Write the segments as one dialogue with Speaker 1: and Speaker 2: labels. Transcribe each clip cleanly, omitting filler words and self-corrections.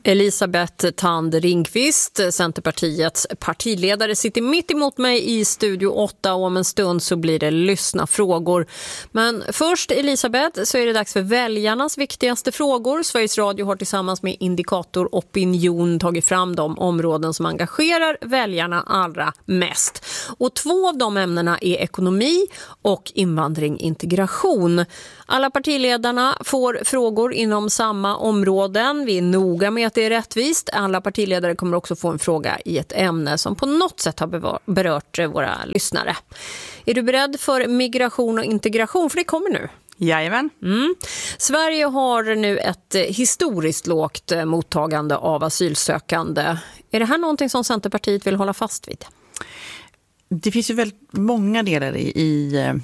Speaker 1: Elisabeth Thand Ringqvist, Centerpartiets partiledare, sitter mitt emot mig i Studio 8 och om en stund så blir det lyssna frågor. Men först, Elisabeth, så är det dags för väljarnas viktigaste frågor. Sveriges Radio har tillsammans med Indikator Opinion tagit fram de områden som engagerar väljarna allra mest. Och 2 av de ämnena är ekonomi och invandring, integration. Alla partiledarna får frågor inom samma områden. Vi är noga med att det är rättvist. Alla partiledare kommer också få en fråga i ett ämne som på något sätt har berört våra lyssnare. Är du beredd för migration och integration? För det kommer nu.
Speaker 2: Jajamän.
Speaker 1: Sverige har nu ett historiskt lågt mottagande av asylsökande. Är det här någonting som Centerpartiet vill hålla fast vid?
Speaker 2: Det finns ju väldigt många delar i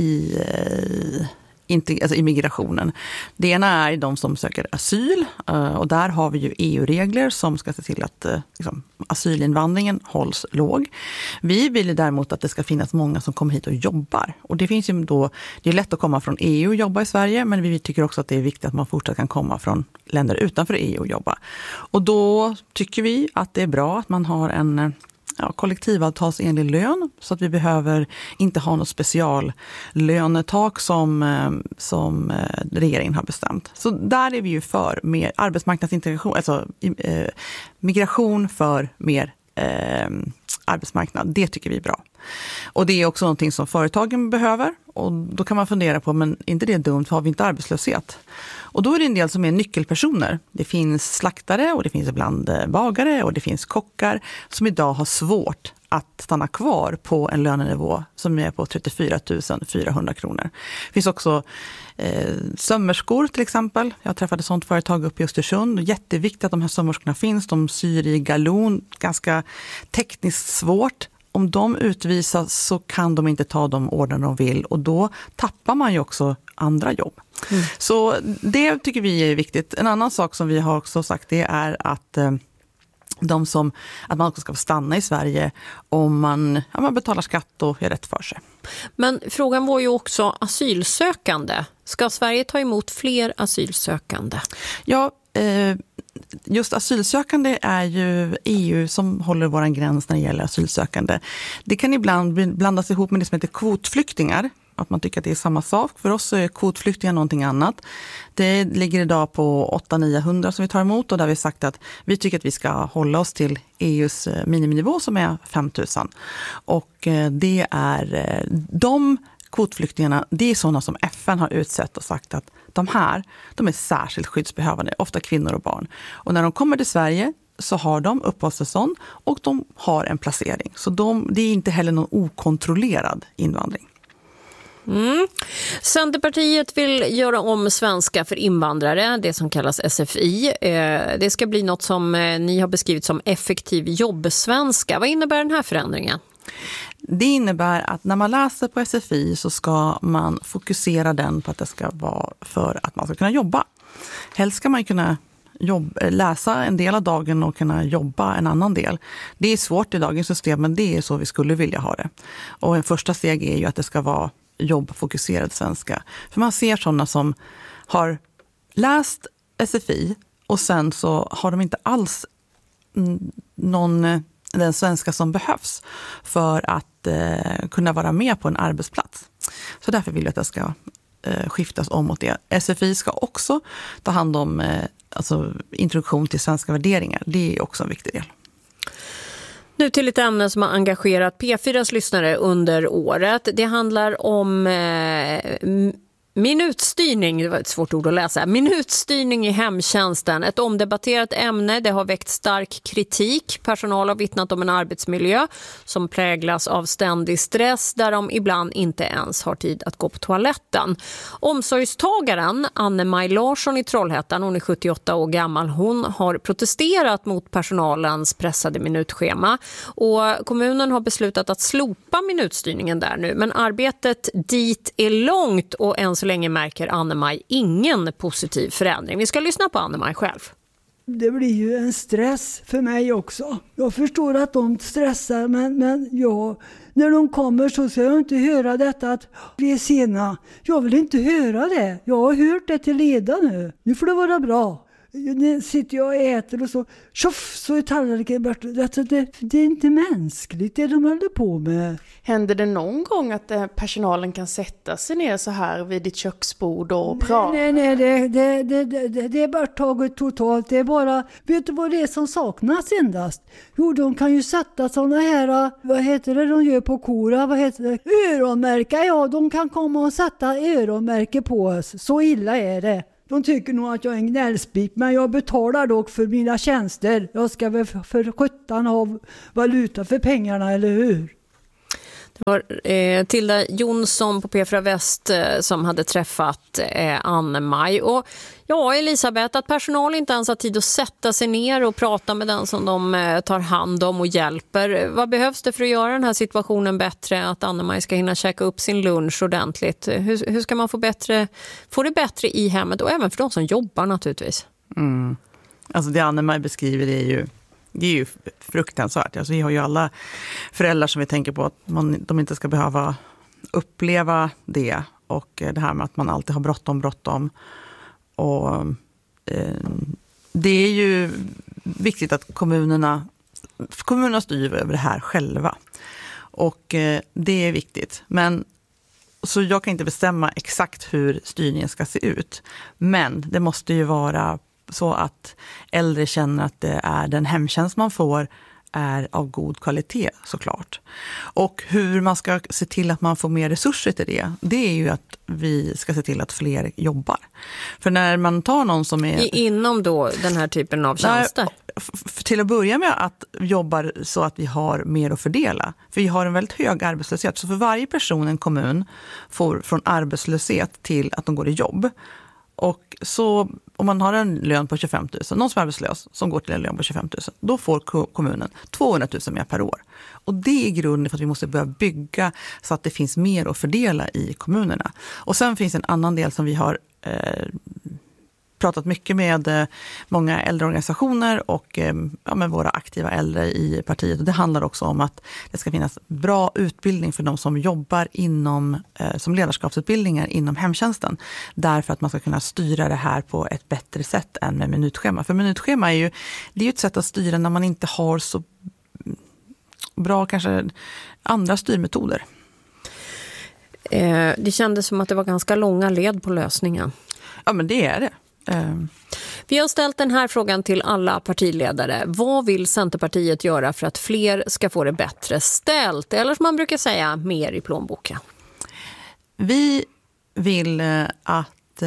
Speaker 2: migrationen. Det ena är de som söker asyl och där har vi ju EU-regler som ska se till att asylinvandringen hålls låg. Vi vill däremot att det ska finnas många som kommer hit och jobbar. Och det finns ju då, det är lätt att komma från EU och jobba i Sverige, men vi tycker också att det är viktigt att man fortsatt kan komma från länder utanför EU och jobba. Och då tycker vi att det är bra att man har en kollektivavtalsenlig lön, så att vi behöver inte ha något speciallönetak som regeringen har bestämt. Så där är vi ju för mer arbetsmarknadsintegration, alltså migration för mer arbetsmarknad. Det tycker vi är bra. Och det är också någonting som företagen behöver, och då kan man fundera på, men inte det är dumt, har vi inte arbetslöshet? Och då är det en del som är nyckelpersoner. Det finns slaktare och det finns ibland bagare och det finns kockar som idag har svårt att stanna kvar på en lönenivå som är på 34 400 kronor. Det finns också sömmerskor till exempel. Jag träffade ett sånt företag uppe i Östersund. Jätteviktigt att de här sömmerskorna finns. De syr i galon, ganska tekniskt svårt. Om de utvisas så kan de inte ta de order de vill, och då tappar man ju också andra jobb. Så det tycker vi är viktigt. En annan sak som vi har också sagt, det är att att man också ska få stanna i Sverige om man betalar skatt och gör rätt för sig.
Speaker 1: Men frågan var ju också asylsökande. Ska Sverige ta emot fler asylsökande?
Speaker 2: Ja, just asylsökande är ju EU som håller våran gräns när det gäller asylsökande. Det kan ibland blandas ihop med det som heter kvotflyktingar. Att man tycker att det är samma sak. För oss så är kvotflyktingar någonting annat. Det ligger idag på 800-900 som vi tar emot, och där har vi sagt att vi tycker att vi ska hålla oss till EUs miniminivå som är 5 000. Och det är de kvotflyktingarna, det är sådana som FN har utsett och sagt att de är särskilt skyddsbehövande, ofta kvinnor och barn. Och när de kommer till Sverige så har de uppehållstillstånd och de har en placering. Så det är inte heller någon okontrollerad invandring.
Speaker 1: Centerpartiet vill göra om svenska för invandrare, det som kallas SFI. Det ska bli något som ni har beskrivit som effektiv jobbsvenska. Vad innebär den här förändringen?
Speaker 2: Det innebär att när man läser på SFI så ska man fokusera den på att det ska vara för att man ska kunna jobba. Helst ska man kunna läsa en del av dagen och kunna jobba en annan del. Det är svårt i dagens system, men det är så vi skulle vilja ha det. Och en första steg är ju att det ska vara jobbfokuserad svenska. För man ser sådana som har läst SFI och sen så har de inte alls den svenska som behövs för att kunna vara med på en arbetsplats. Så därför vill jag att det ska skiftas om mot det. SFI ska också ta hand om introduktion till svenska värderingar. Det är också en viktig del.
Speaker 1: Nu till ett ämne som har engagerat P4s lyssnare under året. Det handlar om minutstyrning, det var ett svårt ord att läsa. Minutstyrning i hemtjänsten, ett omdebatterat ämne. Det har väckt stark kritik. Personal har vittnat om en arbetsmiljö som präglas av ständig stress, där de ibland inte ens har tid att gå på toaletten. Omsorgstagaren Anne-Maj Larsson i Trollhättan, hon är 78 år gammal, hon har protesterat mot personalens pressade minutschema. Och kommunen har beslutat att slopa minutstyrningen där nu. Men arbetet dit är långt, och än så länge märker Anne-Maj ingen positiv förändring. Vi ska lyssna på Anne-Maj själv.
Speaker 3: Det blir ju en stress för mig också. Jag förstår att de stressar, men när de kommer så ska jag inte höra detta att vi är sena. Jag vill inte höra det. Jag har hört det till leda nu. Nu får det vara bra. sitter jag och äter och så tjoff, så är tallriken borta. Det är inte mänskligt det de håller på med.
Speaker 4: Händer det någon gång att personalen kan sätta sig ner så här vid ditt köksbord och prata?
Speaker 3: Nej, det är bara taget totalt. Det är bara, vet du vad det är som saknas endast? Jo, de kan ju sätta såna här, vad heter det de gör på kora, vad heter det? Öronmärka, ja, de kan komma och sätta öronmärke på oss. Så illa är det. De tycker nog att jag är en gnällspik, men jag betalar dock för mina tjänster. Jag ska väl för 17 ha valuta för pengarna, eller hur?
Speaker 1: Det var Tilda Jonsson på P4 Väst som hade träffat Anne-Maj. Och ja, Elisabeth, att personal inte ens har tid att sätta sig ner och prata med den som de tar hand om och hjälper. Vad behövs det för att göra den här situationen bättre? Att Anne-Maj ska hinna käka upp sin lunch ordentligt. Hur ska man få det bättre i hemmet och även för de som jobbar naturligtvis?
Speaker 2: Alltså det Anne-Maj beskriver det är ju fruktansvärt. Alltså vi har ju alla föräldrar som vi tänker på att de inte ska behöva uppleva det. Och det här med att man alltid har bråttom. Och det är ju viktigt att kommunerna styr över det här själva. Och det är viktigt. Men så jag kan inte bestämma exakt hur styrningen ska se ut. Men det måste ju vara så att äldre känner att det är den hemtjänst man får är av god kvalitet såklart. Och hur man ska se till att man får mer resurser till det är ju att vi ska se till att fler jobbar. För när man tar någon som är...
Speaker 1: Inom då den här typen av tjänster?
Speaker 2: Till att börja med att jobba så att vi har mer att fördela. För vi har en väldigt hög arbetslöshet. Så för varje person i en kommun får från arbetslöshet till att de går i jobb. Och så om man har en lön på 25 000, någon som är arbetslös som går till en lön på 25 000, då får kommunen 200 000 mer per år. Och det är grunden för att vi måste börja bygga så att det finns mer att fördela i kommunerna. Och sen finns en annan del som vi har pratat mycket med många äldreorganisationer och med våra aktiva äldre i partiet. Och det handlar också om att det ska finnas bra utbildning för de som jobbar som ledarskapsutbildningar inom hemtjänsten. Därför att man ska kunna styra det här på ett bättre sätt än med minutschema. För minutschema är ju ett sätt att styra när man inte har så bra kanske andra styrmetoder.
Speaker 1: Det kändes som att det var ganska långa led på lösningen.
Speaker 2: Ja, men det är det.
Speaker 1: Vi har ställt den här frågan till alla partiledare. Vad vill Centerpartiet göra för att fler ska få det bättre ställt? Eller som man brukar säga, mer i plånboken.
Speaker 2: Vi vill att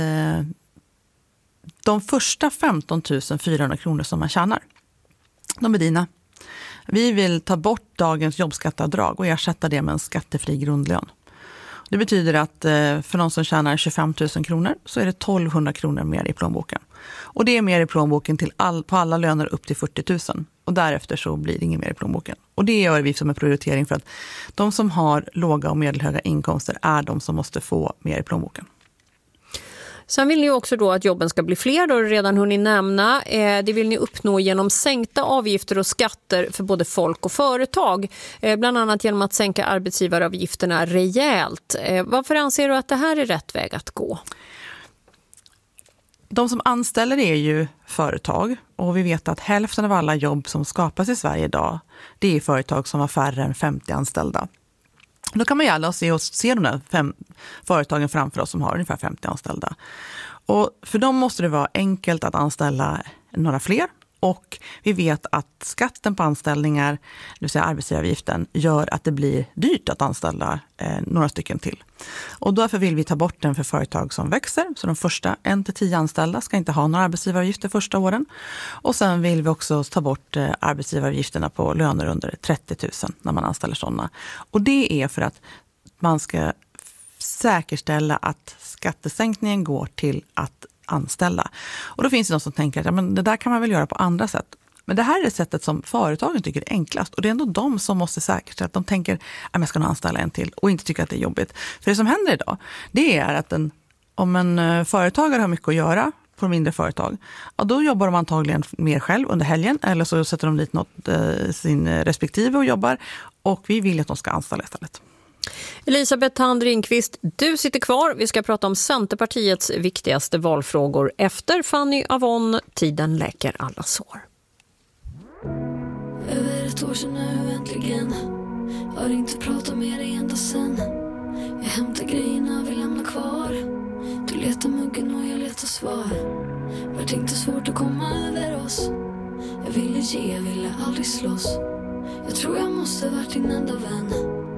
Speaker 2: de första 15 400 kronor som man tjänar, de är dina. Vi vill ta bort dagens jobbskatteavdrag och ersätta det med en skattefri grundlön. Det betyder att för någon som tjänar 25 000 kronor så är det 1200 kronor mer i plånboken. Och det är mer i plånboken på alla löner upp till 40 000. Och därefter så blir det inget mer i plånboken. Och det gör vi som en prioritering för att de som har låga och medelhöga inkomster är de som måste få mer i plånboken.
Speaker 1: Sen vill ni också då att jobben ska bli fler, då har du redan hunnit nämna. Det vill ni uppnå genom sänkta avgifter och skatter för både folk och företag. Bland annat genom att sänka arbetsgivaravgifterna rejält. Varför anser du att det här är rätt väg att gå?
Speaker 2: De som anställer är ju företag och vi vet att hälften av alla jobb som skapas i Sverige idag, det är företag som har färre än 50 anställda. Då kan man ju alla se de där 5 företagen framför oss som har ungefär 50 anställda. Och för dem måste det vara enkelt att anställa några fler. Och vi vet att skatten på anställningar, det vill säga arbetsgivaravgiften, gör att det blir dyrt att anställa några stycken till. Och därför vill vi ta bort den för företag som växer. Så de första 1-10 anställda ska inte ha några arbetsgivaravgifter första åren. Och sen vill vi också ta bort arbetsgivaravgifterna på löner under 30 000 när man anställer sådana. Och det är för att man ska säkerställa att skattesänkningen går till att anställa. Och då finns det någon som tänker att ja, men det där kan man väl göra på andra sätt. Men det här är det sättet som företagen tycker är enklast. Och det är ändå de som måste säkerställa att de tänker att jag ska nog anställa en till och inte tycker att det är jobbigt. För det som händer idag, det är att om en företagare har mycket att göra på mindre företag, ja, då jobbar de antagligen mer själv under helgen eller så sätter de dit sin respektive och jobbar. Och vi vill att de ska anställa istället.
Speaker 1: Elisabeth Thand Ringqvist, du sitter kvar. Vi ska prata om Centerpartiets viktigaste valfrågor efter Fanny Avon. Tiden läker alla sår.
Speaker 5: Över ett år sedan nu äntligen. Har inte pratat med dig ända sen. Jag hämtar grejerna, vill lämna kvar. Du letar muggen och jag letar svar. Vart inte svårt att komma över oss. Jag ville ge, jag ville aldrig slåss. Jag tror jag måste varit din enda vän.